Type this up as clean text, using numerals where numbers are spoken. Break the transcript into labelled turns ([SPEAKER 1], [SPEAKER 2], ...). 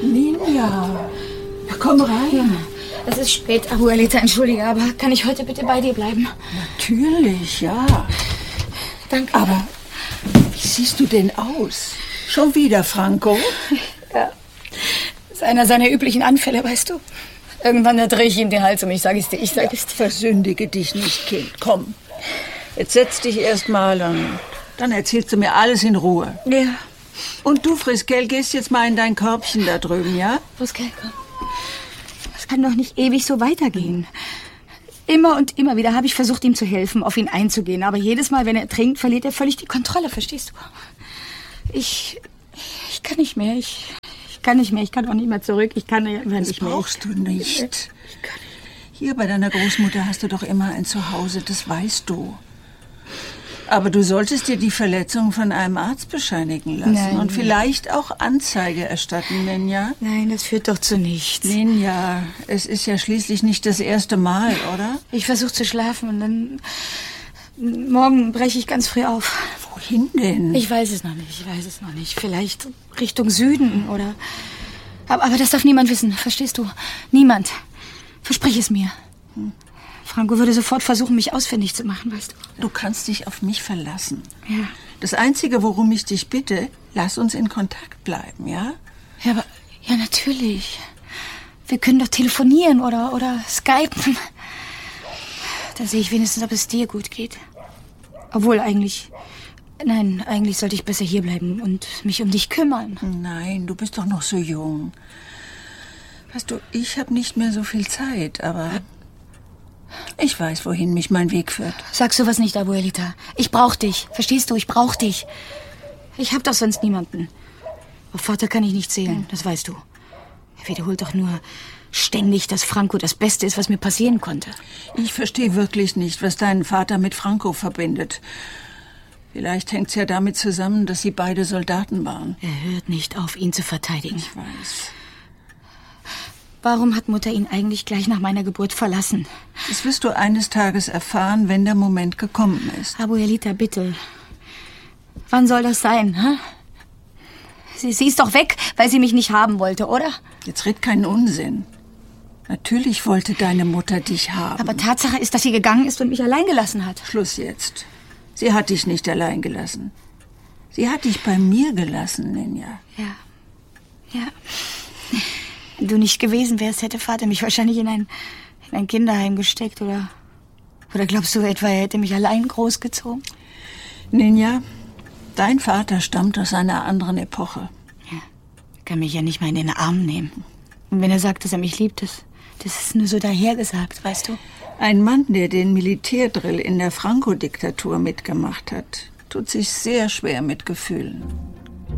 [SPEAKER 1] Ninja, komm rein.
[SPEAKER 2] Es ist spät, Abuelita, entschuldige, aber kann ich heute bitte bei dir bleiben?
[SPEAKER 1] Natürlich, ja.
[SPEAKER 2] Danke.
[SPEAKER 1] Aber wie siehst du denn aus? Schon wieder, Franco?
[SPEAKER 2] Ja. Das ist einer seiner üblichen Anfälle, weißt du. Irgendwann drehe ich ihm den Hals um, ich sage es dir.
[SPEAKER 1] Versündige dich nicht, Kind. Komm, jetzt setz dich erst mal und dann erzählst du mir alles in Ruhe.
[SPEAKER 2] Ja.
[SPEAKER 1] Und du, Friskel, gehst jetzt mal in dein Körbchen da drüben, ja?
[SPEAKER 2] Friskel, komm. Das kann doch nicht ewig so weitergehen. Immer und immer wieder habe ich versucht, ihm zu helfen, auf ihn einzugehen. Aber jedes Mal, wenn er trinkt, verliert er völlig die Kontrolle, verstehst du? Ich kann nicht mehr. Ich kann nicht mehr. Ich kann auch nicht mehr zurück. Ich kann nicht mehr.
[SPEAKER 1] Das brauchst du nicht. Hier bei deiner Großmutter hast du doch immer ein Zuhause, das weißt du. Aber du solltest dir die Verletzung von einem Arzt bescheinigen lassen.
[SPEAKER 2] Nein.
[SPEAKER 1] Und vielleicht auch Anzeige erstatten, Ninja.
[SPEAKER 2] Nein, das führt doch zu nichts.
[SPEAKER 1] Ninja, es ist ja schließlich nicht das erste Mal, oder?
[SPEAKER 2] Ich versuche zu schlafen und dann... Morgen breche ich ganz früh auf.
[SPEAKER 1] Wohin denn?
[SPEAKER 2] Ich weiß es noch nicht. Vielleicht Richtung Süden oder... Aber das darf niemand wissen, verstehst du? Niemand. Versprich es mir. Franco würde sofort versuchen, mich ausfindig zu machen, weißt du.
[SPEAKER 1] Du kannst dich auf mich verlassen.
[SPEAKER 2] Ja.
[SPEAKER 1] Das Einzige, worum ich dich bitte, lass uns in Kontakt bleiben, ja?
[SPEAKER 2] Ja, aber... Ja, natürlich. Wir können doch telefonieren oder skypen. Dann sehe ich wenigstens, ob es dir gut geht. Obwohl eigentlich... Nein, eigentlich sollte ich besser hierbleiben und mich um dich kümmern.
[SPEAKER 1] Nein, du bist doch noch so jung. Weißt du, ich habe nicht mehr so viel Zeit, aber... Ich weiß, wohin mich mein Weg führt.
[SPEAKER 2] Sag sowas nicht, Abuelita. Ich brauch dich. Verstehst du? Ich brauch dich. Ich hab doch sonst niemanden. Auf Vater kann ich nicht zählen, das weißt du. Er wiederholt doch nur ständig, dass Franco das Beste ist, was mir passieren konnte.
[SPEAKER 1] Ich verstehe wirklich nicht, was deinen Vater mit Franco verbindet. Vielleicht hängt's ja damit zusammen, dass sie beide Soldaten waren.
[SPEAKER 2] Er hört nicht auf, ihn zu verteidigen.
[SPEAKER 1] Ich weiß.
[SPEAKER 2] Warum hat Mutter ihn eigentlich gleich nach meiner Geburt verlassen?
[SPEAKER 1] Das wirst du eines Tages erfahren, wenn der Moment gekommen ist.
[SPEAKER 2] Abuelita, bitte. Wann soll das sein, hä? Sie ist doch weg, weil sie mich nicht haben wollte, oder?
[SPEAKER 1] Jetzt red keinen Unsinn. Natürlich wollte deine Mutter dich haben.
[SPEAKER 2] Aber Tatsache ist, dass sie gegangen ist und mich allein gelassen hat.
[SPEAKER 1] Schluss jetzt. Sie hat dich nicht allein gelassen. Sie hat dich bei mir gelassen, Ninja.
[SPEAKER 2] Ja. Wenn du nicht gewesen wärst, hätte Vater mich wahrscheinlich in ein Kinderheim gesteckt, oder glaubst du etwa, er hätte mich allein großgezogen?
[SPEAKER 1] Ninja, dein Vater stammt aus einer anderen Epoche.
[SPEAKER 2] Ja, er kann mich ja nicht mal in den Arm nehmen. Und wenn er sagt, dass er mich liebt, das ist nur so dahergesagt, weißt du?
[SPEAKER 1] Ein Mann, der den Militärdrill in der Franco-Diktatur mitgemacht hat, tut sich sehr schwer mit Gefühlen.